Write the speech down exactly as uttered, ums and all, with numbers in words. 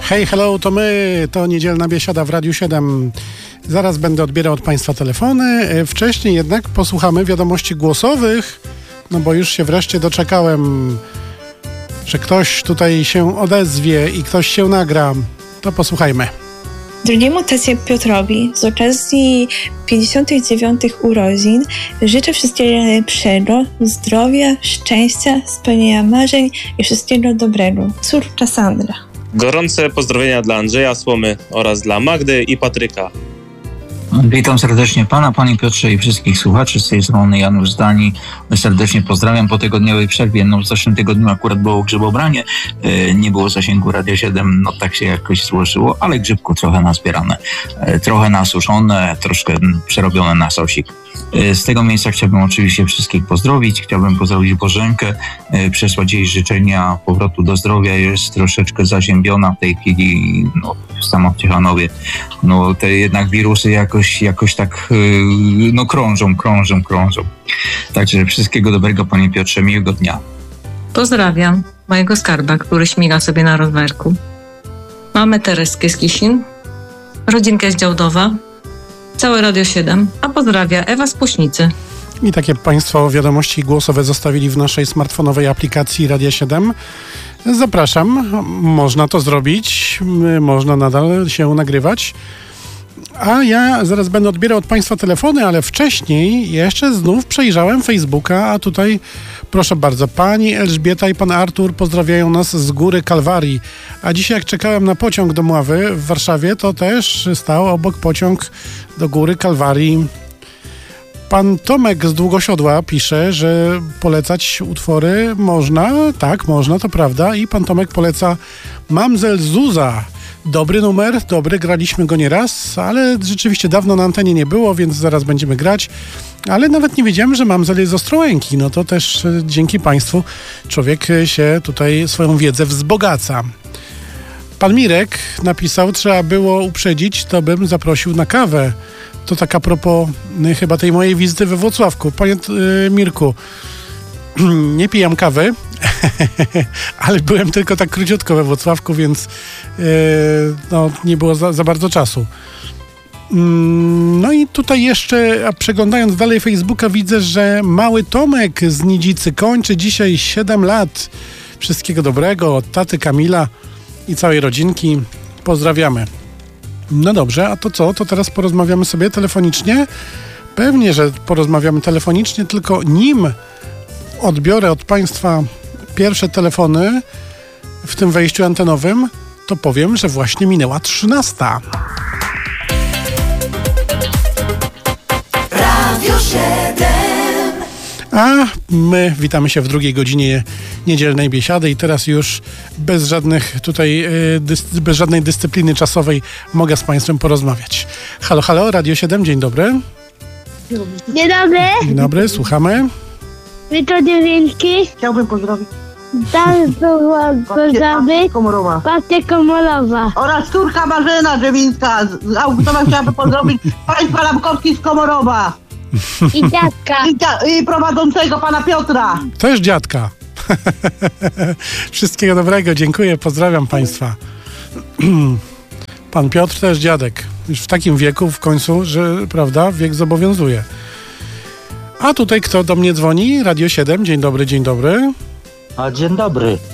Hej, hello, to my, to Niedzielna Biesiada w Radiu siedem. Zaraz będę odbierał od Państwa telefony. Wcześniej jednak posłuchamy wiadomości głosowych, no bo już się wreszcie doczekałem, że ktoś tutaj się odezwie i ktoś się nagra. To posłuchajmy. Drugiemu tacie Piotrowi z okazji pięćdziesiątych dziewiątych urodzin życzę wszystkiego najlepszego, zdrowia, szczęścia, spełnienia marzeń i wszystkiego dobrego. Córka Sandra. Gorące pozdrowienia dla Andrzeja Słomy oraz dla Magdy i Patryka. Witam serdecznie Pana, Panie Piotrze i wszystkich słuchaczy. Z tej strony Janusz z Danii. Serdecznie pozdrawiam po tygodniowej przerwie. No w zeszłym tygodniu akurat było grzybobranie, yy, nie było zasięgu Radia siedem, no tak się jakoś złożyło, ale grzybku trochę nazbierane, yy, trochę nasuszone, troszkę przerobione na sosik. Yy, z tego miejsca chciałbym oczywiście wszystkich pozdrowić. Chciałbym pozdrowić Bożenkę, yy, przesłać jej życzenia powrotu do zdrowia. Jest troszeczkę zaziębiona w tej chwili, no, sama w Ciechanowie. No te jednak wirusy jakoś jakoś tak yy, no krążą, krążą, krążą. Także wszystkiego dobrego, Panie Piotrze, miłego dnia. Pozdrawiam mojego skarba, który śmiga sobie na rowerku. Mamy Tereskę z Kisin, rodzinkę z Działdowa, całe Radio siedem, a pozdrawia Ewa z Puśnicy. I takie Państwo wiadomości głosowe zostawili w naszej smartfonowej aplikacji Radia siedem. Zapraszam, można to zrobić, można nadal się nagrywać. A ja zaraz będę odbierał od Państwa telefony, ale wcześniej jeszcze znów przejrzałem Facebooka, a tutaj proszę bardzo, Pani Elżbieta i Pan Artur pozdrawiają nas z Góry Kalwarii. A dzisiaj jak czekałem na pociąg do Mławy w Warszawie, to też stał obok pociąg do Góry Kalwarii. Pan Tomek z Długosiodła pisze, że polecać utwory można, tak, można, to prawda. I pan Tomek poleca Mamzel Zuza. Dobry numer, dobry, graliśmy go nieraz, ale rzeczywiście dawno na antenie nie było, więc zaraz będziemy grać. Ale nawet nie wiedziałem, że Mamzel jest z Ostrołęki. No to też dzięki Państwu człowiek się tutaj swoją wiedzę wzbogaca. Pan Mirek napisał, trzeba było uprzedzić, to bym zaprosił na kawę. To tak a propos y, chyba tej mojej wizyty we Włocławku. Panie y, Mirku, nie pijam kawy, ale byłem tylko tak króciutko we Włocławku, więc yy, no, nie było za, za bardzo czasu. Mm, no i tutaj jeszcze, a przeglądając dalej Facebooka, widzę, że mały Tomek z Nidzicy kończy dzisiaj siedem lat. Wszystkiego dobrego od taty Kamila i całej rodzinki. Pozdrawiamy. No dobrze, a to co? To teraz porozmawiamy sobie telefonicznie? Pewnie, że porozmawiamy telefonicznie, tylko nim odbiorę od Państwa pierwsze telefony w tym wejściu antenowym, to powiem, że właśnie minęła trzynasta. Radio siedem. A my witamy się w drugiej godzinie Niedzielnej Biesiady i teraz już bez żadnych tutaj, dys- bez żadnej dyscypliny czasowej mogę z Państwem porozmawiać. Halo, halo, Radio siedem, dzień dobry. Dzień dobry. Dzień dobry, słuchamy. Witam Dziewięćki. Chciałbym pozdrowić Tam pozdrawiamy Komorowa Patrię Komorowa. oraz córka Marzena Drzewińska z Augustowa. Chciałabym pozdrowić Państwa Lamkowski z Komorowa I dziadka. i, ta, i prowadzącego Pana Piotra. Też dziadka. Wszystkiego dobrego, dziękuję, pozdrawiam Państwa. Pan Piotr też dziadek. Już w takim wieku w końcu, że prawda, wiek zobowiązuje. A tutaj kto do mnie dzwoni? Radio siedem, dzień dobry, dzień dobry. A dzień dobry.